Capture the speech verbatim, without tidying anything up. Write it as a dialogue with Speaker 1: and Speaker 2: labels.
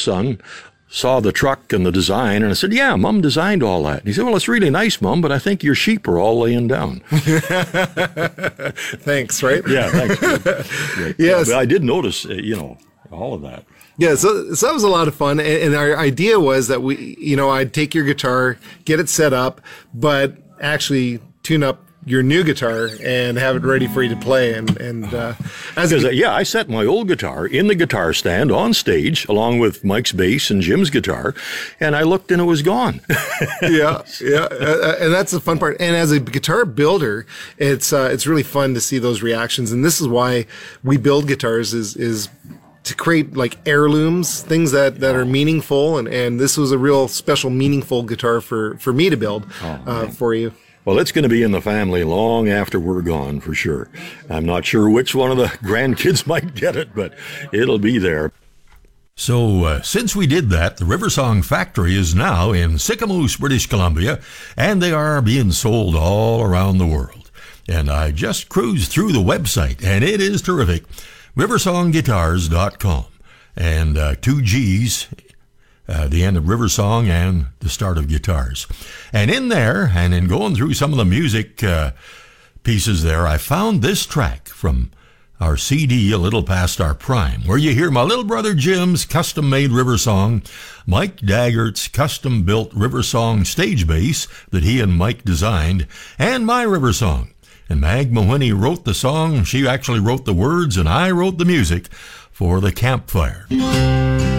Speaker 1: son saw the truck and the design, and I said, yeah, Mom designed all that. And he said, well, it's really nice, Mom, but I think your sheep are all laying down.
Speaker 2: Thanks, right?
Speaker 1: Yeah, thanks.
Speaker 2: Yes.
Speaker 1: But I did notice, uh, you know, all of that.
Speaker 2: Yeah, so, so that was a lot of fun. And, and our idea was that we, you know, I'd take your guitar, get it set up, but actually tune up your new guitar and have it ready for you to play. And, and uh, as
Speaker 1: Because,
Speaker 2: a,
Speaker 1: uh, yeah, I set my old guitar in the guitar stand on stage along with Mike's bass and Jim's guitar, and I looked and it was gone.
Speaker 2: yeah, yeah, uh, and that's the fun part. And as a guitar builder, it's uh, it's really fun to see those reactions. And this is why we build guitars is is to create like heirlooms, things that, that are meaningful. And, and this was a real special, meaningful guitar for, for me to build
Speaker 1: Oh,
Speaker 2: uh, for you.
Speaker 1: Well, it's going to be in the family long after we're gone, for sure. I'm not sure which one of the grandkids might get it, but it'll be there.
Speaker 3: So, uh, since we did that, the Riversong factory is now in Sicamous, British Columbia, and they are being sold all around the world. And I just cruised through the website, and it is terrific. riversong guitars dot com. And uh, two G's, uh, the end of Riversong and the start of guitars. And in there, and in going through some of the music uh, pieces there, I found this track from our C D, A Little Past Our Prime, where you hear my little brother Jim's custom-made Riversong, Mike Daggert's custom-built Riversong stage bass that he and Mike designed, and my Riversong. And Mag Mahoney wrote the song. She actually wrote the words, and I wrote the music for the campfire.